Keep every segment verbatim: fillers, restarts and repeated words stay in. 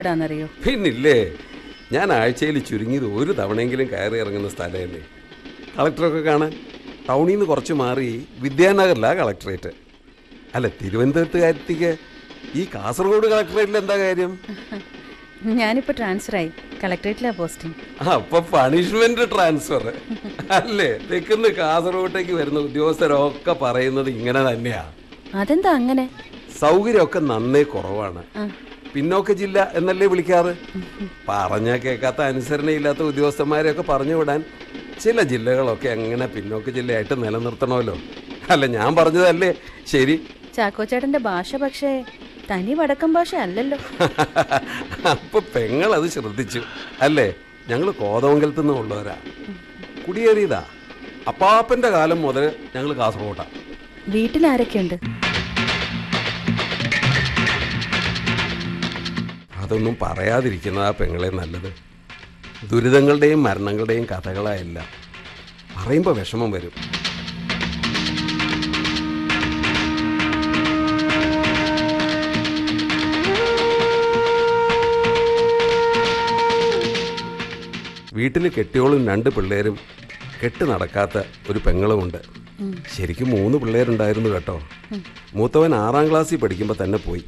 ാന്നറിയോ? പിന്നില്ലേ, ഞാൻ ആഴ്ചയിൽ ചുരുങ്ങിയത് ഒരു തവണയെങ്കിലും കയറി ഇറങ്ങുന്ന സ്ഥലമല്ലേ കളക്ടറൊക്കെ കാണാൻ. ടൗണിൽ നിന്ന് കുറച്ച് മാറി വിദ്യാനഗറിലാണ് കളക്ടറേറ്റ്. അല്ല, തിരുവനന്തപുരത്തുകാരത്തേക്ക് ഈ കാസർഗോഡ് കളക്ടറേറ്റിൽ എന്താ കാര്യം? ഞാനിപ്പോൾ ട്രാൻസ്ഫർ ആയി, കളക്ടറേറ്റിലാണ് പോസ്റ്റിംഗ്. അപ്പൊ പണിഷ്മെന്റ് ട്രാൻസ്ഫർ അല്ലേ? തെക്കുന്ന് കാസർഗോട്ടേക്ക് വരുന്ന ഉദ്യോഗസ്ഥരൊക്കെ പറയുന്നത് ഇങ്ങനെ തന്നെയാ. അതെന്താ അങ്ങനെ? സൗകര്യമൊക്കെ നന്നേ കുറവാണ്. പിന്നോക്ക ജില്ല എന്നല്ലേ വിളിക്കാറ്. പറഞ്ഞാൽ കേൾക്കാത്ത അനുസരണയില്ലാത്ത ഉദ്യോഗസ്ഥന്മാരെയൊക്കെ പറഞ്ഞു വിടാൻ ചില ജില്ലകളൊക്കെ അങ്ങനെ പിന്നോക്ക ജില്ലയായിട്ട് നിലനിർത്തണമല്ലോ. അല്ല, ഞാൻ പറഞ്ഞതല്ലേ ശരി? ചാക്കോച്ചേട്ടന്റെ ഭാഷ പക്ഷേ തനി വടക്കൻ ഭാഷ അല്ലല്ലോ. അപ്പൊ പെങ്ങൾ അത് ശ്രദ്ധിച്ചു അല്ലേ? ഞങ്ങൾ കോതമംഗലത്ത് നിന്ന് ഉള്ളവരാ, കുടിയേറിയതാ. അപ്പാപ്പന്റെ കാലം മുതൽ ഞങ്ങൾ കാസർഗോട്ടാ. വീട്ടിൽ ആരൊക്കെയുണ്ട്? അതൊന്നും പറയാതിരിക്കുന്നതാ പെങ്ങളെ നല്ലത്. ദുരിതങ്ങളുടെയും മരണങ്ങളുടെയും കഥകളായെല്ലാം പറയുമ്പോൾ വിഷമം വരും. വീട്ടിൽ കെട്ടിയോളും രണ്ട് പിള്ളേരും, കെട്ട് നടക്കാത്ത ഒരു പെങ്ങളുമുണ്ട്. ശരിക്കും മൂന്ന് പിള്ളേരുണ്ടായിരുന്നു കേട്ടോ. മൂത്തവൻ ആറാം ക്ലാസ്സിൽ പഠിക്കുമ്പോൾ തന്നെ പോയി.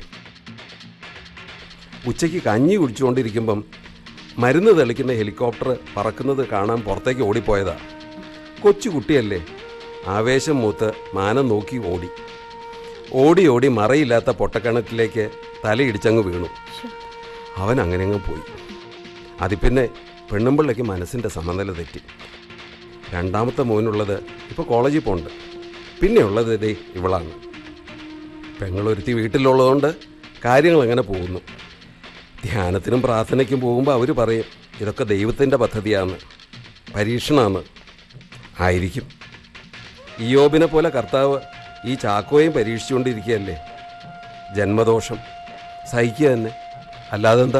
ഉച്ചയ്ക്ക് കഞ്ഞി കുടിച്ചുകൊണ്ടിരിക്കുമ്പം മരുന്ന് തെളിക്കുന്ന ഹെലികോപ്റ്റർ പറക്കുന്നത് കാണാൻ പുറത്തേക്ക് ഓടിപ്പോയതാ. കൊച്ചു കുട്ടിയല്ലേ, ആവേശം മൂത്ത് മാനം നോക്കി ഓടി ഓടി ഓടി മറയില്ലാത്ത പൊട്ടക്കിണറ്റിലേക്ക് തലയിടിച്ചങ്ങ് വീണു. അവൻ അങ്ങനെ അങ്ങ് പോയി. അതിപ്പിന്നെ പെണ്ണുമ്പിള്ളയ്ക്ക് മനസ്സിൻ്റെ സമനില തെറ്റി. രണ്ടാമത്തെ മോനുള്ളത് ഇപ്പോൾ കോളേജിൽ പോകുന്നുണ്ട്. പിന്നെ ഉള്ളത് ഇതേ ഇവളാണ്. പെങ്ങളൊരുത്തി വീട്ടിലുള്ളതുകൊണ്ട് കാര്യങ്ങൾ അങ്ങനെ പോകുന്നു. ധ്യാനത്തിനും പ്രാർത്ഥനയ്ക്കും പോകുമ്പോൾ അവർ പറയും ഇതൊക്കെ ദൈവത്തിൻ്റെ പദ്ധതിയാണ്, പരീക്ഷണമാണ്. ആയിരിക്കും. ഇയ്യോബിനെ പോലെ കർത്താവ് ഈ ചാക്കോയും പരീക്ഷിച്ചുകൊണ്ടിരിക്കുകയല്ലേ. ജന്മദോഷം സഹിക്കുക തന്നെ, അല്ലാതെന്താ.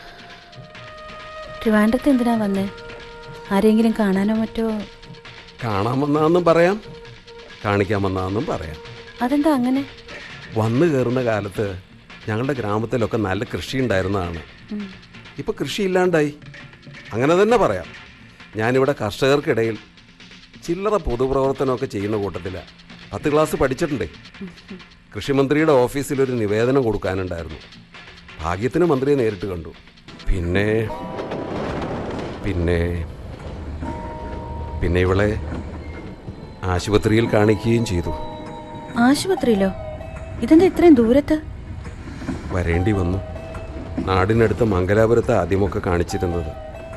ട്രിവാൻഡ്രത്ത് എന്തിനാ വന്നേ? ആരെങ്കിലും കാണാനോ മറ്റോ? കാണാൻ വന്നാന്നും പറയാം, കാണിക്കാൻ വന്നാന്നും പറയാം. അതെന്താ അങ്ങനെ? വന്നു കയറുന്ന കാലത്ത് ഞങ്ങളുടെ ഗ്രാമത്തിലൊക്കെ നല്ല കൃഷി ഉണ്ടായിരുന്നതാണ്. ഇപ്പോൾ കൃഷിയില്ലാണ്ടായി, അങ്ങനെ തന്നെ പറയാം. ഞാനിവിടെ കർഷകർക്കിടയിൽ ചില്ലറ പൊതുപ്രവർത്തനമൊക്കെ ചെയ്യുന്ന കൂട്ടത്തിലാണ്. പത്ത് ക്ലാസ് പഠിച്ചിട്ടുണ്ടേ. കൃഷിമന്ത്രിയുടെ ഓഫീസിലൊരു നിവേദനം കൊടുക്കാനുണ്ടായിരുന്നു. ഭാഗ്യത്തിന് മന്ത്രിയെ നേരിട്ട് കണ്ടു. പിന്നെ പിന്നെ പിന്നെ ഇവളെ ആശുപത്രിയിൽ കാണിക്കുകയും ചെയ്തു. ആശുപത്രിയിലോ? ഇതെന്താ ഇത്രയും ദൂരത്ത്? വരേണ്ടി വന്നു. നാടിനടുത്ത് മംഗലാപുരത്ത് ആദ്യമൊക്കെ കാണിച്ചിരുന്നത്.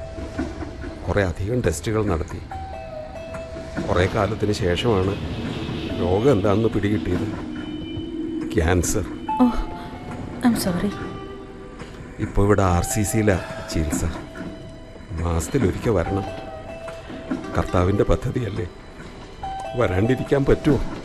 കുറേ അധികം ടെസ്റ്റുകൾ നടത്തി. കുറേ കാലത്തിന് ശേഷമാണ് രോഗം എന്താണെന്ന് പിടികിട്ടിയത്. Cancer. Oh, I am sorry. ഇപ്പോൾ ഇവിടെ ആർ സി സിയിലാണ് ചികിത്സ. മാസത്തിലൊരിക്കൽ വരണം. കർത്താവിൻ്റെ പദ്ധതിയല്ലേ, വരാണ്ടിരിക്കാൻ പറ്റുമോ?